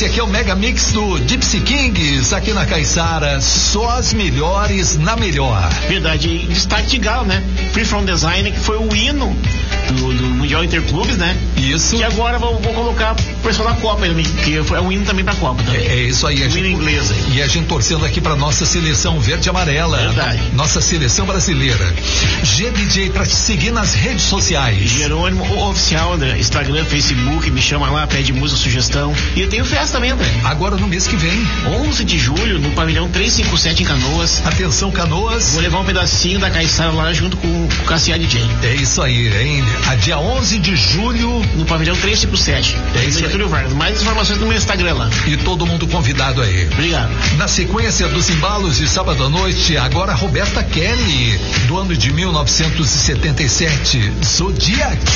Esse aqui é o Mega Mix do Gypsy Kings, aqui na Caiçara, só as melhores na melhor. Verdade, destaque de gala, né? Free From Design, que foi o hino do Mundial Interclubes, né? Isso. E agora vou colocar o pessoal da Copa, que é um hino também pra Copa também. É isso aí. O hino inglês aí. E a gente torcendo aqui pra nossa seleção verde e amarela. Verdade. Nossa seleção brasileira. GDJ pra te seguir nas redes sociais. Jerônimo Oficial, né? Instagram, Facebook, me chama lá, pede música, sugestão. E eu tenho festa também, André. Agora no mês que vem. 11 de julho, no pavilhão 357 em Canoas. Atenção, Canoas. Vou levar um pedacinho da Caiçara lá junto com o Cassiá DJ. É isso aí, hein? A dia 11 de julho. No pavilhão 357. É isso aí. Getúlio Vargas. Mais informações no meu Instagram lá. E todo mundo convidado aí. Obrigado. Na sequência dos embalos de sábado à noite, agora Roberta Kelly, do ano de 1977, Zodiac.